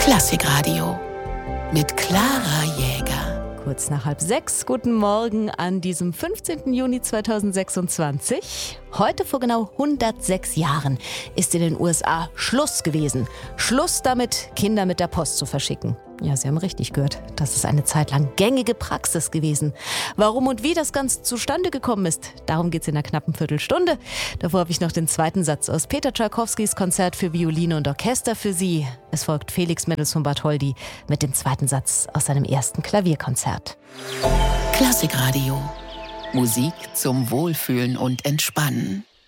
Klassikradio mit Clara Jäger. Kurz nach 5:30, guten Morgen an diesem 15. Juni 2026. Heute vor genau 106 Jahren ist in den USA Schluss gewesen. Schluss damit, Kinder mit der Post zu verschicken. Ja, Sie haben richtig gehört. Das ist eine Zeit lang gängige Praxis gewesen. Warum und wie das Ganze zustande gekommen ist, darum geht es in einer knappen Viertelstunde. Davor habe ich noch den zweiten Satz aus Peter Tschaikowskis Konzert für Violine und Orchester für Sie. Es folgt Felix Mendelssohn Bartholdy mit dem zweiten Satz aus seinem ersten Klavierkonzert. Klassikradio. Musik zum Wohlfühlen und Entspannen.